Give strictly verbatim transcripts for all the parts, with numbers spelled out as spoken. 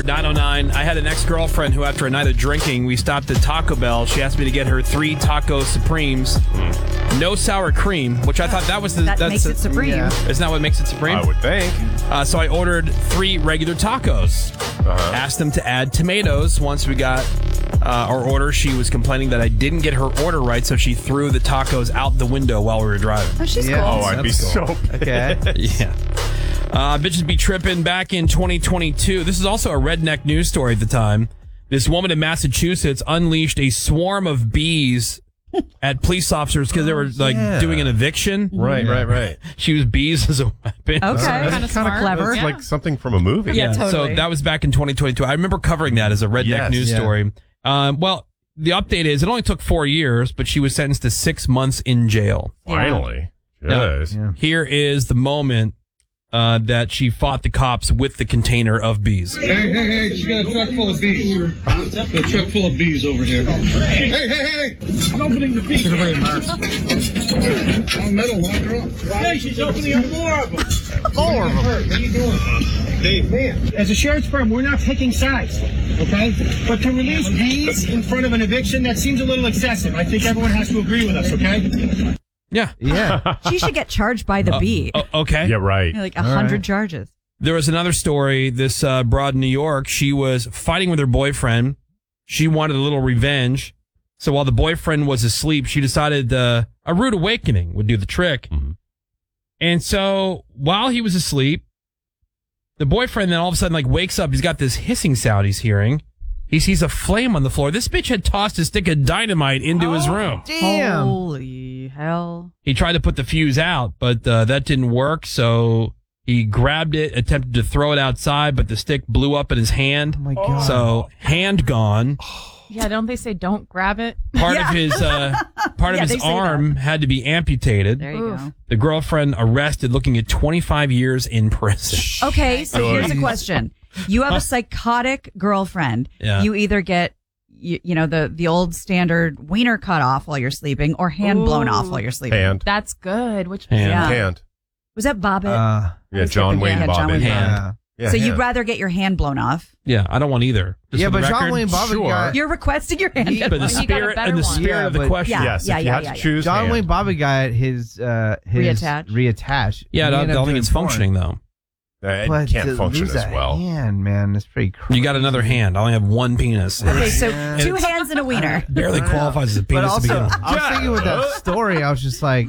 nine oh nine. I had an ex-girlfriend who, after a night of drinking, we stopped at Taco Bell. She asked me to get her three Taco Supremes. Mm. No sour cream, which I thought that was the... That that's makes a, it supreme. Yeah. Isn't that what makes it supreme? I would think. Uh, so I ordered three regular tacos. Uh-huh. Asked them to add tomatoes. Once we got uh, our order, she was complaining that I didn't get her order right, so she threw the tacos out the window while we were driving. Oh, she's Yeah. cool. Oh, I'd be That's so... cool. Okay. Yeah. Uh, bitches be tripping back in twenty twenty-two. This is also a redneck news story at the time. This woman in Massachusetts unleashed a swarm of bees at police officers because they were like yeah. doing an eviction. Right, right, right. She used bees as a weapon. Okay. That's Kinda kind of smart. Clever. That's Yeah. like something from a movie. Yeah, totally. So that was back in twenty twenty-two. I remember covering that as a redneck Yes. news Yeah. story. Um, well, the update is it only took four years, but she was sentenced to six months in jail. Finally. Now, Yes. Yeah. Here is the moment uh, that she fought the cops with the container of bees. Hey, hey, hey, she got a truck full of bees. A truck full of bees over here. Hey, hey, hey! I'm opening the bees. Oh, metal, lock her up. Hey, she's opening up more of them. More of them. What are you doing? Dave, man. As a sheriff's firm, we're not taking sides, okay? But to release bees in front of an eviction, that seems a little excessive. I think everyone has to agree with us, okay? Yeah. Yeah. She should get charged by the bee. Oh, okay. Yeah, right. Like a hundred right. charges. There was another story. This uh, broad in New York, she was fighting with her boyfriend. She wanted a little revenge. So while the boyfriend was asleep, she decided uh, a rude awakening would do the trick. Mm-hmm. And so while he was asleep, the boyfriend then all of a sudden like wakes up. He's got this hissing sound he's hearing. He sees a flame on the floor. This bitch had tossed a stick of dynamite into his room. Damn. Holy hell. He tried to put the fuse out, but uh, that didn't work. So he grabbed it, attempted to throw it outside, but the stick blew up in his hand. Oh my God. So hand gone. Yeah, don't they say don't grab it? Part Yeah. of his uh, part Yeah, of they his say arm had to be amputated. There you Oof. go. The girlfriend arrested, looking at twenty-five years in prison. Okay, so Good. here's a question. You have a psychotic girlfriend. Yeah. You either get, you, you know, the, the old standard wiener cut off while you're sleeping or hand blown off while you're sleeping. Hand. That's good. Which Hand. Yeah. Hand. Was that Bobbitt? Uh, Yeah, John Wayne Yeah, John Bobbitt. Wayne Hand. yeah. Yeah, so hand. you'd rather get your hand blown off? Yeah, I don't want either. Just Yeah, for the but John record, Wayne Bobbitt sure. got You're requesting your hand. He- blown But the off. He got a spirit better and the one. spirit Yeah, of the but- question. Yeah. Yes, if you yeah, had yeah, to yeah. choose John hand. Wayne Bobbitt got his uh his Reattached? reattached. Yeah, I He don't, I ended don't up think doing it's porn. functioning though. Uh, it But can't to function lose as a well. hand, man, that's pretty crazy. You got another hand. I only have one penis. Okay, so Yeah. two hands and a wiener. Barely qualifies as a But penis to also, begin with. I was thinking with that story, I was just like,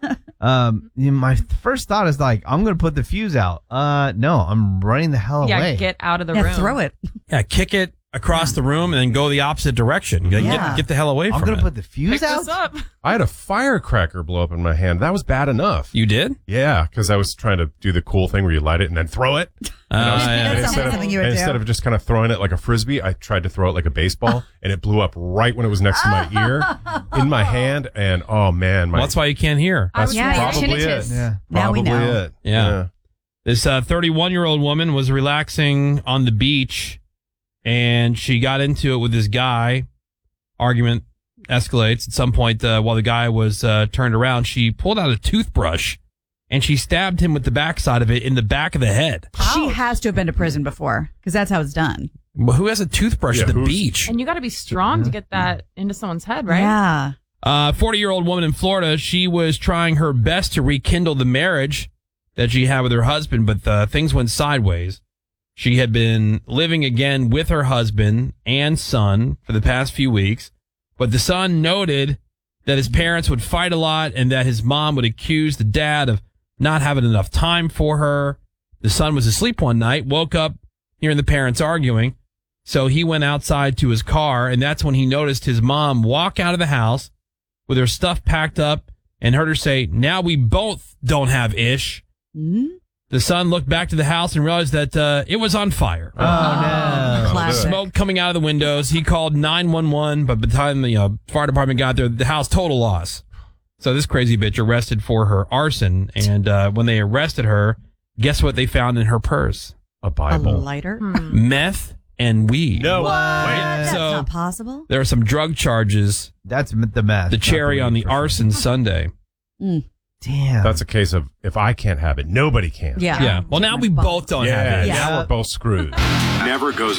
um, you know, my first thought is like, I'm gonna put the fuse out. Uh, no, I'm running the hell yeah, away. get out of the Yeah, room. throw it. Yeah, kick it across the room and then go the opposite direction. Get, Yeah. get the hell away I'm from gonna it. put the fuse Pick out. this up. I had a firecracker blow up in my hand. That was bad enough. You did? Yeah, because I was trying to do the cool thing where you light it and then throw it. Uh, And I was- yeah. and That sounds instead like of, something you would and do. instead of just kind of throwing it like a frisbee, I tried to throw it like a baseball, and it blew up right when it was next to my ear, in my hand, and oh man, my, Well, that's why you can't hear. I that's was Yeah, yeah, probably it. tinnitus. Yeah. Now we Probably know. it. Yeah. This uh, thirty-one-year-old woman was relaxing on the beach, and she got into it with this guy. Argument escalates. At some point, uh, while the guy was uh, turned around, she pulled out a toothbrush, and she stabbed him with the backside of it in the back of the head. She has to have been to prison before because that's how it's done. Well, who has a toothbrush Yeah, at the who's- beach? And you got to be strong to get that into someone's head, right? Yeah. A forty-year-old woman in Florida, she was trying her best to rekindle the marriage that she had with her husband, but uh, things went sideways. She had been living again with her husband and son for the past few weeks, but the son noted that his parents would fight a lot and that his mom would accuse the dad of not having enough time for her. The son was asleep one night, woke up hearing the parents arguing, so he went outside to his car, and that's when he noticed his mom walk out of the house with her stuff packed up and heard her say, "Now we both don't have ish." Hmm? The son looked back to the house and realized that uh, it was on fire. Oh, no. Classic. Smoke coming out of the windows. He called nine one one, but by the time the uh, fire department got there, the house total loss. So this crazy bitch arrested for her arson, and uh, when they arrested her, guess what they found in her purse? A A Bible. lighter? Meth and weed. No. What? Wait. That's So- not possible. There are some drug charges. That's m- the mess. The not cherry on the weed for sure. arson Sunday. Damn. That's a case of if I can't have it, nobody can. Yeah. Yeah. Well, now we both don't Yeah, have it. Yeah. now we're both screwed. Never goes